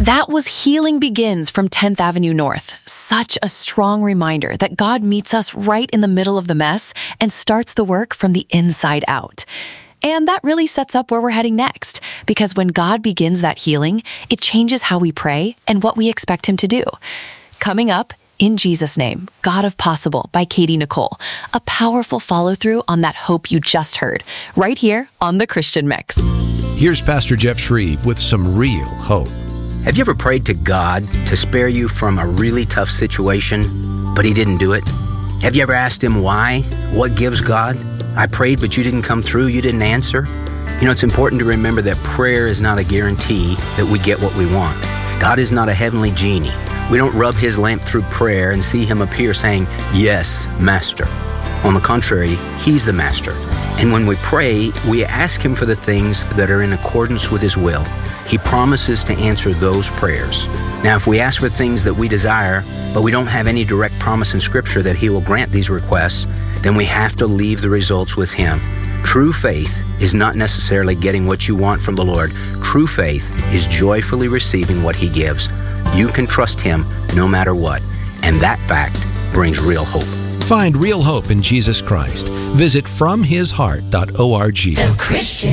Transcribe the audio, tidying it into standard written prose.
That was Healing Begins from 10th Avenue North. Such a strong reminder that God meets us right in the middle of the mess and starts the work from the inside out. And that really sets up where we're heading next, because when God begins that healing, it changes how we pray and what we expect Him to do. Coming up, In Jesus' Name, God of Possible by Katie Nicole, a powerful follow-through on that hope you just heard, right here on The Christian Mix. Here's Pastor Jeff Shreve with some real hope. Have you ever prayed to God to spare you from a really tough situation, but He didn't do it? Have you ever asked Him why? What gives God? I prayed, but you didn't come through, you didn't answer. You know, it's important to remember that prayer is not a guarantee that we get what we want. God is not a heavenly genie. We don't rub His lamp through prayer and see Him appear saying, "Yes, Master." On the contrary, He's the Master. And when we pray, we ask Him for the things that are in accordance with His will. He promises to answer those prayers. Now, if we ask for things that we desire, but we don't have any direct promise in Scripture that He will grant these requests, then we have to leave the results with Him. True faith is not necessarily getting what you want from the Lord. True faith is joyfully receiving what He gives. You can trust Him no matter what, and that fact brings real hope. Find real hope in Jesus Christ. Visit FromHisHeart.org. The Christian